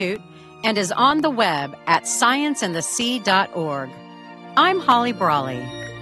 Institute and is on the web at scienceandthesea.org. I'm Holly Brawley.